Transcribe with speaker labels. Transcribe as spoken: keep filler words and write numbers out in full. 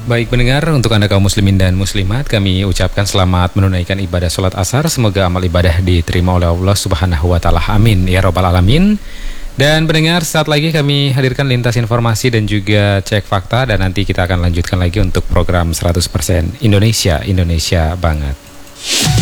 Speaker 1: Baik pendengar, untuk Anda kaum muslimin dan muslimat, kami ucapkan selamat menunaikan ibadah sholat asar. Semoga amal ibadah diterima oleh Allah Subhanahu wa Ta'ala. Amin ya Rabbal Alamin. Dan pendengar, saat lagi kami hadirkan lintas informasi dan juga cek fakta, dan nanti kita akan lanjutkan lagi untuk program seratus persen Indonesia, Indonesia banget.